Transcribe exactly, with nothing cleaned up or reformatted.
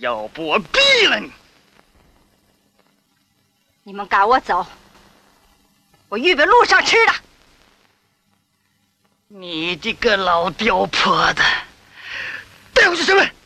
要不我毙了你！ 你们赶我走，我预备路上吃的。 你这个老刁婆子，带回去审问。